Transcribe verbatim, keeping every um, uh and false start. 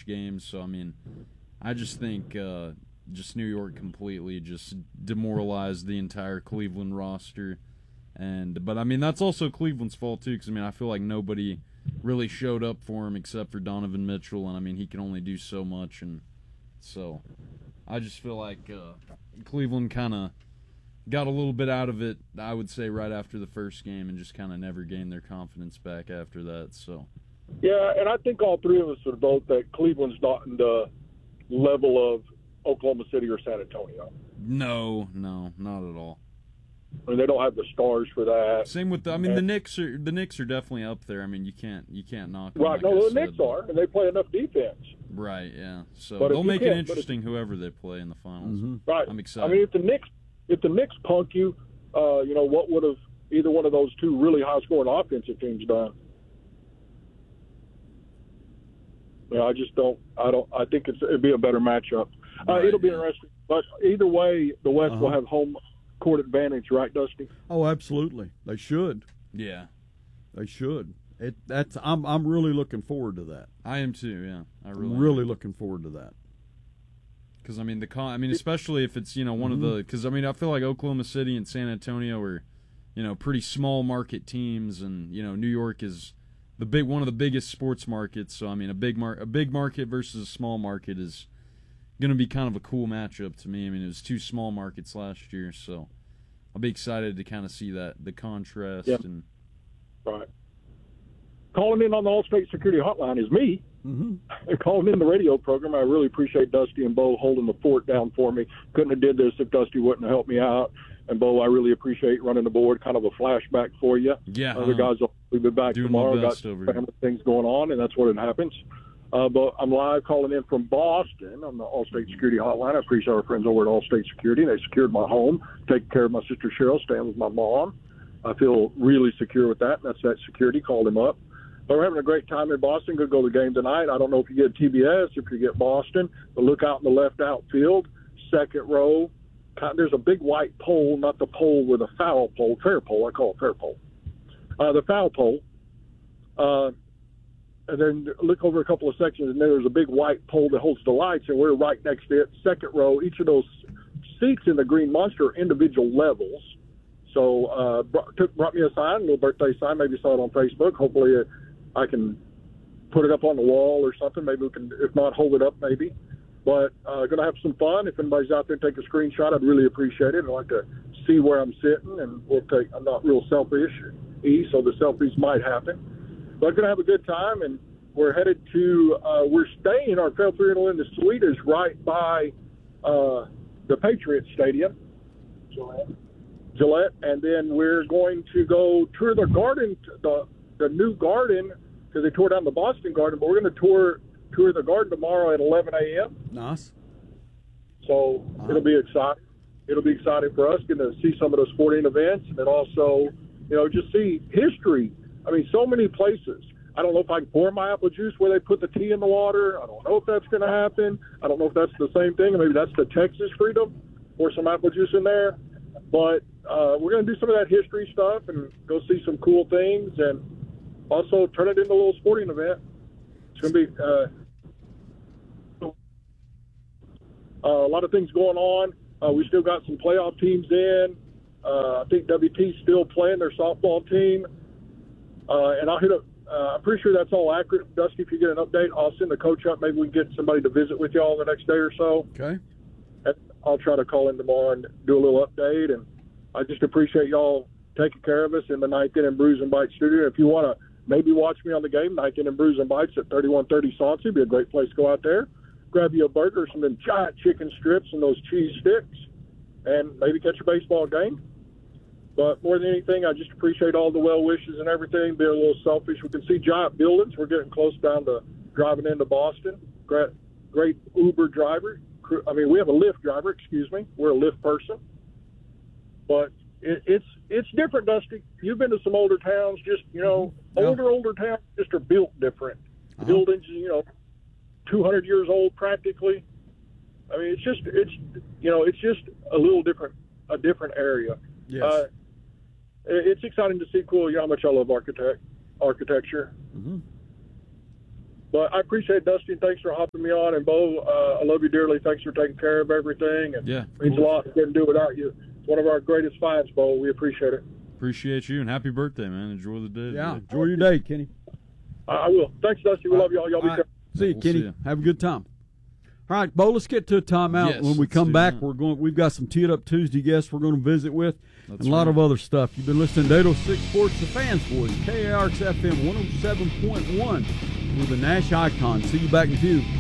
game. So, I mean, I just think uh, just New York completely just demoralized the entire Cleveland roster. And But, I mean, that's also Cleveland's fault, too, because, I mean, I feel like nobody really showed up for him except for Donovan Mitchell, and, I mean, he can only do so much. And so I just feel like uh, Cleveland kind of got a little bit out of it, I would say, right after the first game, and just kind of never gained their confidence back after that. So, yeah, and I think all three of us would vote that Cleveland's not in the level of Oklahoma City or San Antonio. No, no, not at all. I mean, they don't have the stars for that. Same with the, I mean, and, the Knicks are the Knicks are definitely up there. I mean, you can't you can't knock them. Right, like no, I the said. Knicks are, and they play enough defense. Right, yeah. So but they'll make it interesting if, whoever they play in the finals. Mm-hmm. Right. I'm excited. I mean, if the Knicks if the Knicks punk you, uh, you know, what would have either one of those two really high-scoring offensive teams done? You know, I just don't. I don't. I think it's it'd be a better matchup. Uh, right, it'll be yeah. interesting, but either way, the West Uh-huh. will have home court advantage, right, Dusty? Oh, absolutely. They should. Yeah, they should. It. That's. I'm. I'm really looking forward to that. I am too. Yeah, I really. I'm really am. looking forward to that. Because I mean the con. I mean, especially if it's you know one mm-hmm. of the. Because I mean, I feel like Oklahoma City and San Antonio are, you know, pretty small market teams, and you know New York is the big one of the biggest sports markets. So I mean, a big mar- a big market versus a small market is going to be kind of a cool matchup to me. I mean, it was two small markets last year, so I'll be excited to kind of see that the contrast. Yeah. And right. Calling in on the All-State Security Hotline is me. Mm-hmm. Calling in the radio program. I really appreciate Dusty and Bo holding the fort down for me. Couldn't have did this if Dusty wouldn't have helped me out. And Bo, I really appreciate running the board. Kind of a flashback for you. Yeah. Other guys will be back doing tomorrow. my Got best over family things going on, and that's what it happens. Uh, but I'm live calling in from Boston on the All-State Security Hotline. I appreciate our friends over at All-State Security. They secured my home, taking care of my sister Cheryl, staying with my mom. I feel really secure with that. That's that security. Called him up. But we're having a great time in Boston. Going to go to the game tonight. I don't know if you get T B S, if you get Boston, but look out in the left outfield, second row. There's a big white pole, not the pole with a foul pole, fair pole. I call it fair pole. Uh, the foul pole. Uh, and then look over a couple of sections, and there's a big white pole that holds the lights, and we're right next to it. Second row, each of those seats in the Green Monster are individual levels. So uh, brought, took, brought me a sign, a little birthday sign. Maybe saw it on Facebook. Hopefully it, I can put it up on the wall or something. Maybe we can, if not, hold it up maybe. But uh, going to have some fun. If anybody's out there take a screenshot, I'd really appreciate it. I'd like to see where I'm sitting, and we'll take. I'm not real selfish, so the selfies might happen. But going to have a good time, and we're headed to. Uh, we're staying. Our Trail three in the suite is right by uh, the Patriots Stadium, Gillette. Gillette, and then we're going to go tour the garden, the the new garden, because they tore down the Boston Garden. But we're going to tour. tour the garden tomorrow at eleven a.m. Nice. So uh-huh. it'll be exciting. It'll be exciting for us getting to see some of those sporting events, and then also, you know, just see history. I mean, so many places. I don't know if I can pour my apple juice where they put the tea in the water. I don't know if that's going to happen. I don't know if that's the same thing. Maybe that's the Texas freedom. Pour some apple juice in there. But uh, we're going to do some of that history stuff and go see some cool things, and also turn it into a little sporting event. It's going to be uh, Uh, a lot of things going on. Uh, we still got some playoff teams in. Uh, I think W T's still playing their softball team. Uh, and I'll hit up, uh, I'm pretty sure that's all accurate. Dusty, if you get an update, I'll send the coach up. Maybe we can get somebody to visit with y'all the next day or so. Okay. And I'll try to call in tomorrow and do a little update. And I just appreciate y'all taking care of us in the Ninth Inning Brews and Bites studio. If you want to maybe watch me on the game, Ninth Inning Brews and Bites at thirty-one thirty Saucy. It'd be a great place to go out there. Grab you a burger, some of them giant chicken strips and those cheese sticks, and maybe catch a baseball game. But more than anything, I just appreciate all the well wishes and everything. Being a little selfish, we can see giant buildings. We're getting close down to driving into Boston. Great, great Uber driver. I mean, we have a Lyft driver. Excuse me, we're a Lyft person. But it, it's it's different, Dusty. You've been to some older towns. Just you know, Yeah. older older towns just are built different. Uh-huh. Buildings, you know. two hundred years old practically. I mean, it's just, it's, you know, it's just a little different, a different area. Yes. Uh, it's exciting to see cool. You know how much I love architect, architecture. Mm-hmm. But I appreciate it, Dusty, and thanks for hopping me on. And Bo, uh, I love you dearly. Thanks for taking care of everything. And Yeah, it means a lot. Couldn't do it without you. It's one of our greatest finds, Bo. We appreciate it. Appreciate you, and happy birthday, man. Enjoy the day. Yeah, today. enjoy your day, Kenny. I, I will. Thanks, Dusty. We love y'all. Y'all be All right. careful. See you, We'll Kenny. see ya. Have a good time. All right, Bo, let's get to a timeout. Yes, when we let's come do back, that. we're going. We've got some Teed Up Tuesday guests we're going to visit with, That's and a lot right. of other stuff. You've been listening to eight oh six Sports, the Fans Voice, K A R X F M one oh seven point one with the Nash Icon. See you back in a few.